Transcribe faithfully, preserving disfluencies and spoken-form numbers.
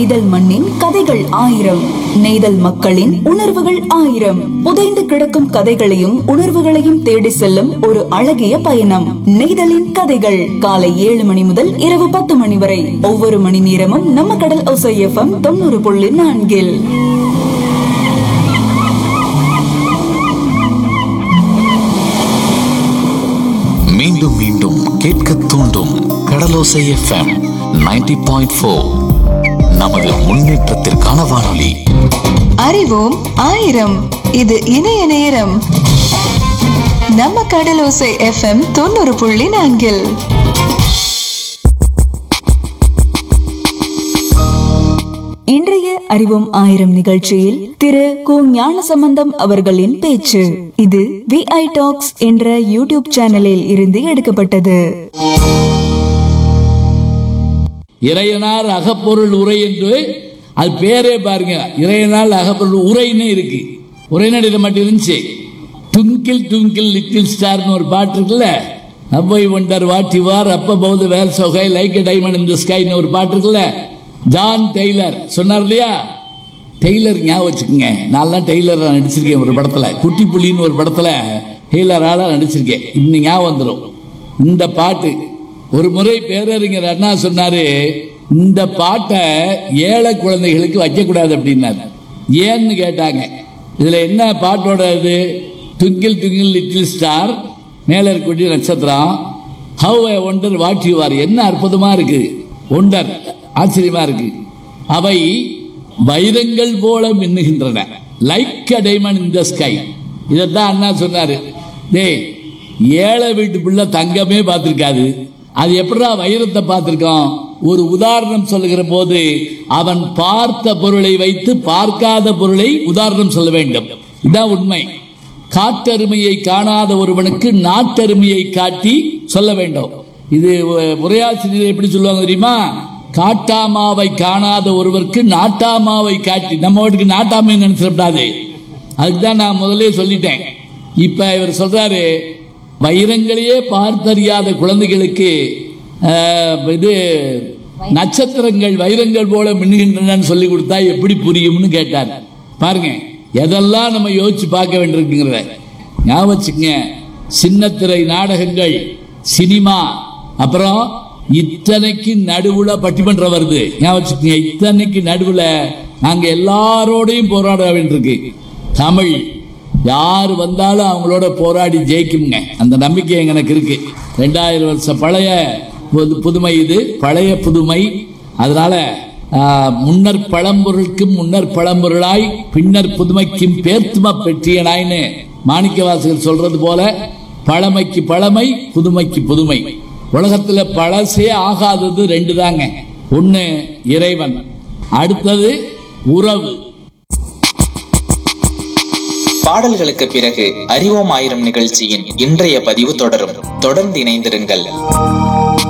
நெய்தல் மண்ணின் கதைகள் ஆயிரம், நெய்தல் மக்களின் உணர்வுகள் ஆயிரம். புதைந்து கிடக்கும் கதைகளையும் உணர்வுகளையும் தேடி செல்லும் ஒரு அழகிய பயணம். நெய்தலின் கதைகள் காலை ஏழு மணி முதல் இரவு பத்து மணி வரை ஒவ்வொரு மணி நேரமும் நம்ம கடல் ஓசை எஃப்எம் தொண்ணூறு புள்ளி நான்கில். மீண்டும் மீண்டும் கேட்க தூண்டும் கடலோசை எஃப்எம் நைன்டி பாயிண்ட் ஃபோர். நமது முன்னேற்றத்திற்கான வானொலி. அறிவோம் ஆயிரம். இது இணைய நேரம். நம்ம கடலோசை எஃப்எம் தொண்ணூறு புள்ளி நான்கில். இன்றைய அறிவோம் ஆயிரம் நிகழ்ச்சியில் திரு கு ஞானசம்பந்தம் அவர்களின் பேச்சு. இது வி ஐ டாக்ஸ் என்ற யூடியூப் சேனலில் இருந்து எடுக்கப்பட்டது. இறையனார் அகப்பொருள் உரை என்று அது பேரே பாருங்க. இறையனார் அகப்பொருள் உரைன்னு இருக்கு. உரைநடை மட்டும் இருந்துச்சு. டுங்கில் டுங்கில் லிட்டில் ஸ்டார்னு ஒரு பாட்டு இருக்குல்ல, Avvai wonder what you are அப்ப பவுத் வேர் so high like a diamond இன் தி ஸ்கைன்னு ஒரு பாட்டு இருக்குல்ல, ஜான் டெய்லர் சொன்னார் இல்லையா. டெய்லர் ஞாபகம் வச்சுக்கோங்க. நான் டெய்லர் நடிச்சிருக்கேன் ஒரு படத்துல, குட்டி புள்ளின்னு ஒரு படத்துல டெய்லரால நடிச்சிருக்கேன். இன்னும் ஞாபகம் வந்துடும் இந்த பாட்டு. ஒரு முறை பேரறிஞர் அண்ணா சொன்னாரு, இந்த பாட்டை ஏழை குழந்தைகளுக்கு வைக்கக்கூடாது அப்படின்னாரு. ஏன்னு கேட்டாங்க. இதுல என்ன பாட்டோட இது? டுங்கில் டுங்கில் லிட்டில் ஸ்டார், மேல இருக்கக்கூடிய நட்சத்திரம், have I wonder what you are, என்ன அற்புதமா இருக்கு, ஒண்டர் ஆச்சரியமா இருக்கு, அவை வைரங்கள் போல மின்னுகின்றன, like a diamond in the sky. இதைத்தான் அண்ணா சொன்னாரு. டேய், ஏழை வீட்டு பிள்ளை தங்கமே பார்த்திருக்காது, அது எப்படா வைரத்தை பார்த்திருக்கான்? ஒரு உதாரணம் சொல்லுகிற போது அவன் பார்த்த பொருளை வைத்து பார்க்காத பொருளை உதாரணம் சொல்ல வேண்டும். இதுதான் உண்மை. காட்டெருமையை காணாத ஒருவனுக்கு நாட்டெருமையை காட்டி சொல்ல வேண்டும். இது உரையாசிரியர் எப்படி சொல்லுவாங்க தெரியுமா? காட்டாமாவை காணாத ஒருவருக்கு நாட்டாமாவை காட்டி, நம்ம வீட்டுக்கு நாட்டாமை நினைச்சிடக்கூடாது. அதுக்குதான் நான் முதலே சொல்லிட்டேன். இப்ப இவர் சொல்றாரு, வைரங்களையே பார்த்தறியாத குழந்தைகளுக்கு இது நட்சத்திரங்கள் வைரங்கள் போல மின்னுகின்றன சொல்லி கொடுத்தா எப்படி புரியும்னு கேட்டார். பாருங்க, எதெல்லாம் நம்ம யோசிச்சு பார்க்க வேண்டியிருக்குங்கிறத ஞாபகம் வச்சுக்கங்க. சின்னத்திரை நாடகங்கள், சினிமா, அப்புறம் இத்தனைக்கு நடுவுல பட்டிமன்றம் வருது. ஞாபகம் வச்சுக்கங்க. இத்தனைக்கு நடுவுல நாங்க எல்லாரோடையும் போராட வேண்டியிருக்கு. தமிழ் யாரு வந்தாலும் அவங்களோட போராடி ஜெயிக்குங்க, அந்த நம்பிக்கை எனக்கு இருக்கு. ரெண்டாயிரம் வருஷம் பழைய புதுமை இது, பழைய புதுமை. அதனால முன்னர் பழம்பொருளுக்கும் முன்னர் பழம்பொருளாய் பின்னர் புதுமைக்கும் பேர்த்தும பெற்றியனாய்னு மாணிக்க வாசகர் சொல்றது போல, பழமைக்கு பழமை, புதுமைக்கு புதுமை. உலகத்துல பழசே ஆகாதது ரெண்டு தாங்க. ஒண்ணு இறைவன், அடுத்தது உறவு. பாடல்களுக்கு பிறகு அறிவோம் ஆயிரம் நிகழ்ச்சியின் இன்றைய பதிவு தொடரும். தொடர்ந்து இணைந்திருங்கள்.